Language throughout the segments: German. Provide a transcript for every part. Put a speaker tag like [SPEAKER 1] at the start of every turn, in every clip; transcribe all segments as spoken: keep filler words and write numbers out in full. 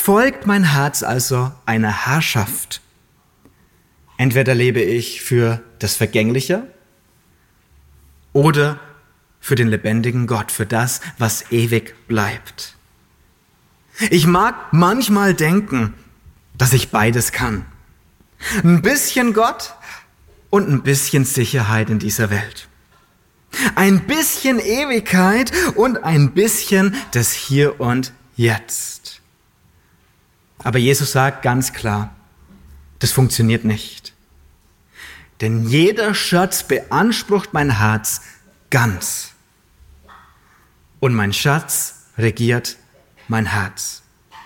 [SPEAKER 1] Folgt mein Herz also einer Herrschaft? Entweder lebe ich für das Vergängliche oder für den lebendigen Gott, für das, was ewig bleibt. Ich mag manchmal denken, dass ich beides kann. Ein bisschen Gott und ein bisschen Sicherheit in dieser Welt. Ein bisschen Ewigkeit und ein bisschen das Hier und Jetzt. Aber Jesus sagt ganz klar, das funktioniert nicht. Denn jeder Schatz beansprucht mein Herz ganz. Und mein Schatz regiert mein Herz.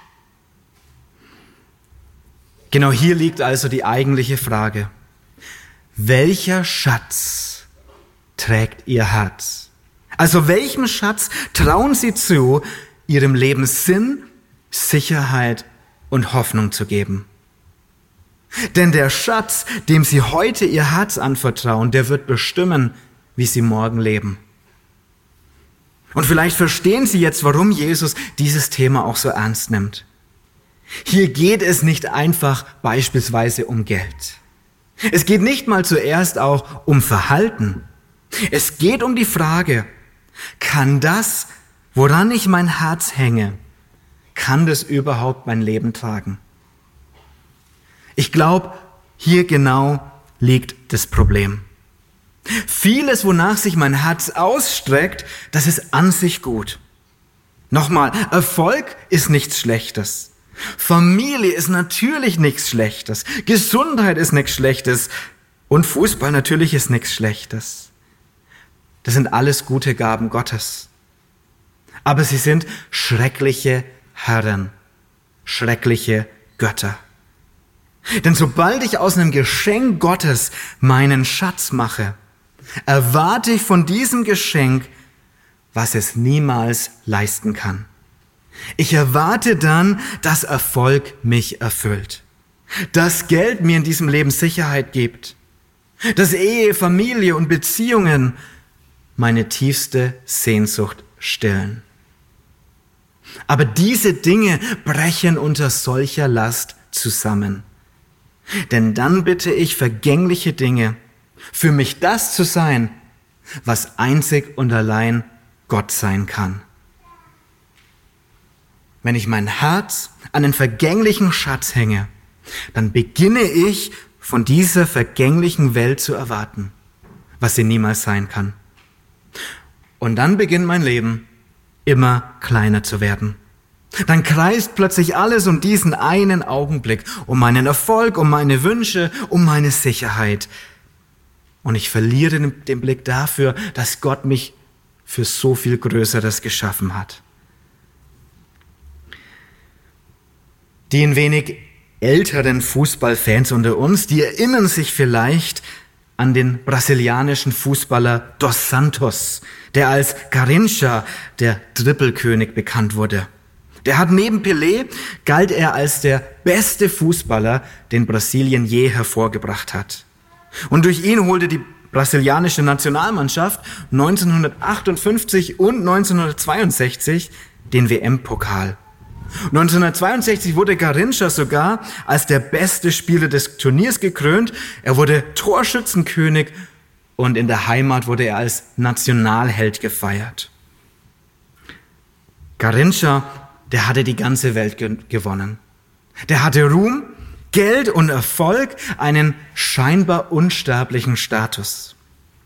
[SPEAKER 1] Genau hier liegt also die eigentliche Frage. Welcher Schatz trägt Ihr Herz? Also welchem Schatz trauen Sie zu, Ihrem Leben Sinn, Sicherheit und Hoffnung zu geben? Denn der Schatz, dem Sie heute Ihr Herz anvertrauen, der wird bestimmen, wie Sie morgen leben. Und vielleicht verstehen Sie jetzt, warum Jesus dieses Thema auch so ernst nimmt. Hier geht es nicht einfach beispielsweise um Geld. Es geht nicht mal zuerst auch um Verhalten. Es geht um die Frage, kann das, woran ich mein Herz hänge, kann das überhaupt mein Leben tragen? Ich glaube, hier genau liegt das Problem. Vieles, wonach sich mein Herz ausstreckt, das ist an sich gut. Nochmal, Erfolg ist nichts Schlechtes. Familie ist natürlich nichts Schlechtes. Gesundheit ist nichts Schlechtes. Und Fußball natürlich ist nichts Schlechtes. Das sind alles gute Gaben Gottes. Aber sie sind schreckliche Herren, schreckliche Götter. Denn sobald ich aus einem Geschenk Gottes meinen Schatz mache, erwarte ich von diesem Geschenk, was es niemals leisten kann. Ich erwarte dann, dass Erfolg mich erfüllt, dass Geld mir in diesem Leben Sicherheit gibt, dass Ehe, Familie und Beziehungen meine tiefste Sehnsucht stillen. Aber diese Dinge brechen unter solcher Last zusammen. Denn dann bitte ich vergängliche Dinge, für mich das zu sein, was einzig und allein Gott sein kann. Wenn ich mein Herz an den vergänglichen Schatz hänge, dann beginne ich von dieser vergänglichen Welt zu erwarten, was sie niemals sein kann. Und dann beginnt mein Leben immer kleiner zu werden. Dann kreist plötzlich alles um diesen einen Augenblick, um meinen Erfolg, um meine Wünsche, um meine Sicherheit. Und ich verliere den Blick dafür, dass Gott mich für so viel Größeres geschaffen hat. Die ein wenig älteren Fußballfans unter uns, die erinnern sich vielleicht an den brasilianischen Fußballer Dos Santos, der als Garrincha, der Trippelkönig, bekannt wurde. Der hat neben Pelé, galt er als der beste Fußballer, den Brasilien je hervorgebracht hat. Und durch ihn holte die brasilianische Nationalmannschaft neunzehnhundertachtundfünfzig und neunzehnhundertzweiundsechzig den W M-Pokal. neunzehnhundertzweiundsechzig wurde Garrincha sogar als der beste Spieler des Turniers gekrönt. Er wurde Torschützenkönig und in der Heimat wurde er als Nationalheld gefeiert. Garrincha, der hatte die ganze Welt ge- gewonnen. Der hatte Ruhm, Geld und Erfolg, einen scheinbar unsterblichen Status.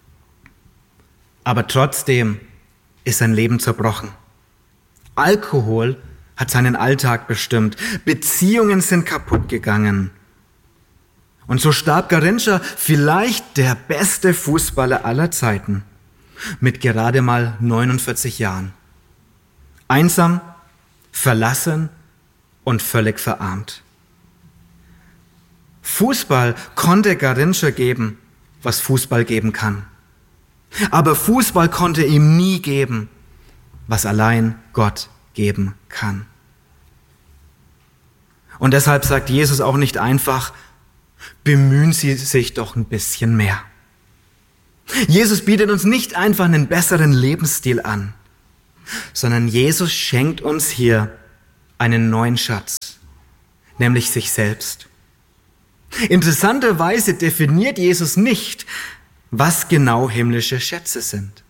[SPEAKER 1] Aber trotzdem ist sein Leben zerbrochen. Alkohol hat seinen Alltag bestimmt. Beziehungen sind kaputt gegangen. Und so starb Garrincha, vielleicht der beste Fußballer aller Zeiten, mit gerade mal neunundvierzig Jahren. Einsam, verlassen und völlig verarmt. Fußball konnte Garrincha geben, was Fußball geben kann. Aber Fußball konnte ihm nie geben, was allein Gott geben kann. Und deshalb sagt Jesus auch nicht einfach, bemühen Sie sich doch ein bisschen mehr. Jesus bietet uns nicht einfach einen besseren Lebensstil an, sondern Jesus schenkt uns hier einen neuen Schatz, nämlich sich selbst. Interessanterweise definiert Jesus nicht, was genau himmlische Schätze sind.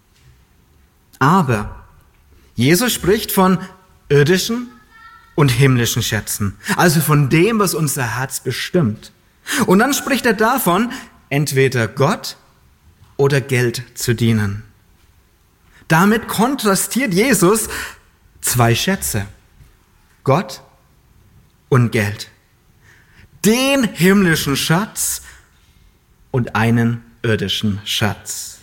[SPEAKER 1] Aber Jesus spricht von irdischen und himmlischen Schätzen, also von dem, was unser Herz bestimmt. Und dann spricht er davon, entweder Gott oder Geld zu dienen. Damit kontrastiert Jesus zwei Schätze, Gott und Geld. Den himmlischen Schatz und einen irdischen Schatz.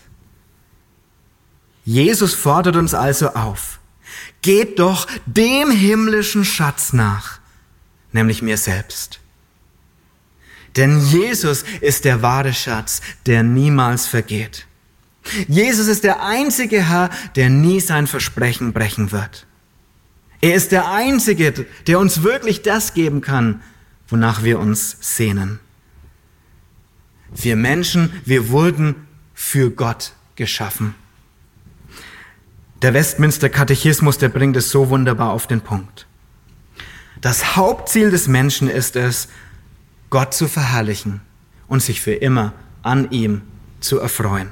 [SPEAKER 1] Jesus fordert uns also auf, geht doch dem himmlischen Schatz nach, nämlich mir selbst. Denn Jesus ist der wahre Schatz, der niemals vergeht. Jesus ist der einzige Herr, der nie sein Versprechen brechen wird. Er ist der Einzige, der uns wirklich das geben kann, wonach wir uns sehnen. Wir Menschen, wir wurden für Gott geschaffen. Der Westminster Katechismus, der bringt es so wunderbar auf den Punkt. Das Hauptziel des Menschen ist es, Gott zu verherrlichen und sich für immer an ihm zu erfreuen.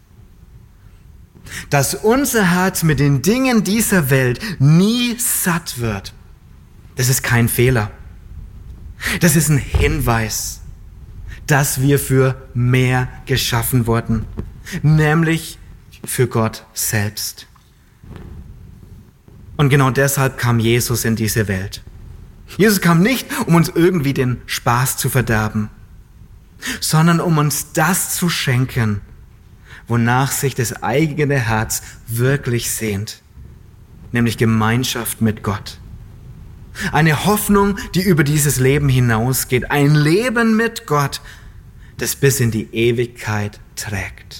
[SPEAKER 1] Dass unser Herz mit den Dingen dieser Welt nie satt wird, das ist kein Fehler. Das ist ein Hinweis, dass wir für mehr geschaffen wurden, nämlich für Gott selbst. Und genau deshalb kam Jesus in diese Welt. Jesus kam nicht, um uns irgendwie den Spaß zu verderben, sondern um uns das zu schenken, wonach sich das eigene Herz wirklich sehnt, nämlich Gemeinschaft mit Gott. Eine Hoffnung, die über dieses Leben hinausgeht, ein Leben mit Gott, das bis in die Ewigkeit trägt.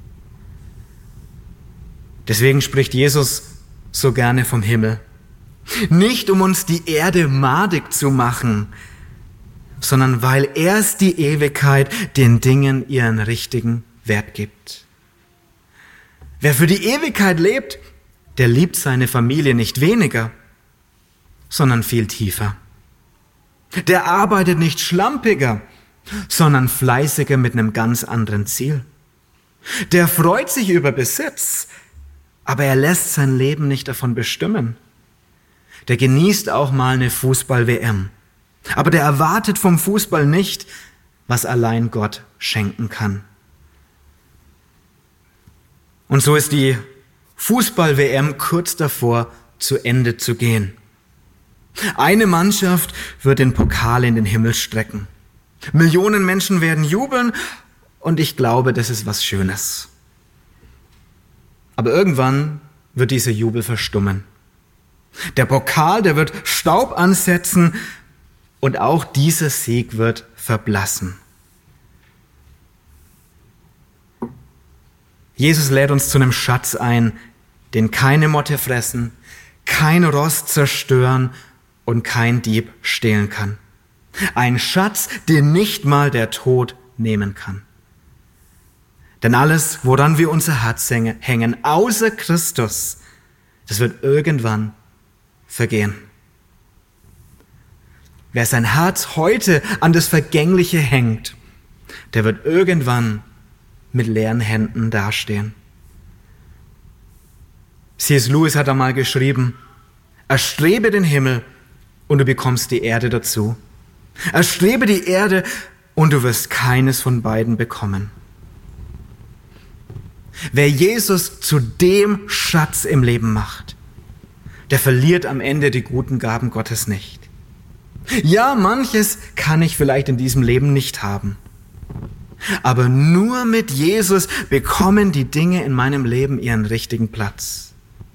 [SPEAKER 1] Deswegen spricht Jesus so gerne vom Himmel. Nicht um uns die Erde madig zu machen, sondern weil erst die Ewigkeit den Dingen ihren richtigen Wert gibt. Wer für die Ewigkeit lebt, der liebt seine Familie nicht weniger, sondern viel tiefer. Der arbeitet nicht schlampiger, sondern fleißiger mit einem ganz anderen Ziel. Der freut sich über Besitz, aber er lässt sein Leben nicht davon bestimmen. Der genießt auch mal eine Fußball-W M. Aber der erwartet vom Fußball nicht, was allein Gott schenken kann. Und so ist die Fußball-W M kurz davor, zu Ende zu gehen. Eine Mannschaft wird den Pokal in den Himmel strecken. Millionen Menschen werden jubeln und ich glaube, das ist was Schönes. Aber irgendwann wird dieser Jubel verstummen. Der Pokal, der wird Staub ansetzen und auch dieser Sieg wird verblassen. Jesus lädt uns zu einem Schatz ein, den keine Motte fressen, kein Rost zerstören und kein Dieb stehlen kann. Ein Schatz, den nicht mal der Tod nehmen kann. Denn alles, woran wir unser Herz hängen, außer Christus, das wird irgendwann vergehen. Wer sein Herz heute an das Vergängliche hängt, der wird irgendwann mit leeren Händen dastehen. C S Lewis hat einmal geschrieben, erstrebe den Himmel und du bekommst die Erde dazu. Erstrebe die Erde und du wirst keines von beiden bekommen. Wer Jesus zu dem Schatz im Leben macht, der verliert am Ende die guten Gaben Gottes nicht. Ja, manches kann ich vielleicht in diesem Leben nicht haben. Aber nur mit Jesus bekommen die Dinge in meinem Leben ihren richtigen Platz.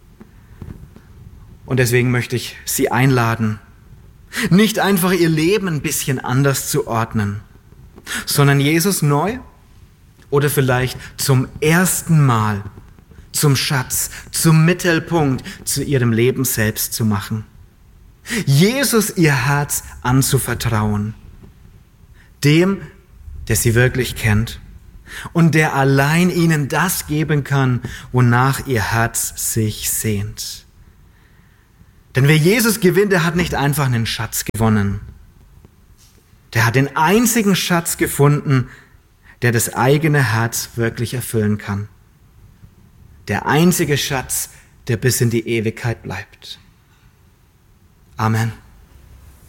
[SPEAKER 1] Und deswegen möchte ich Sie einladen, nicht einfach Ihr Leben ein bisschen anders zu ordnen, sondern Jesus neu oder vielleicht zum ersten Mal zum Schatz, zum Mittelpunkt zu Ihrem Leben selbst zu machen. Jesus Ihr Herz anzuvertrauen, dem, der Sie wirklich kennt und der allein Ihnen das geben kann, wonach Ihr Herz sich sehnt. Denn wer Jesus gewinnt, der hat nicht einfach einen Schatz gewonnen. Der hat den einzigen Schatz gefunden, der das eigene Herz wirklich erfüllen kann. Der einzige Schatz, der bis in die Ewigkeit bleibt. Amen.